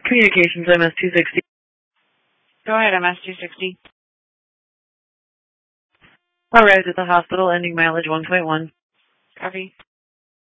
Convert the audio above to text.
Communications MS-260. Go ahead, MS-260. Arrived at the hospital, ending mileage 1.1. Copy.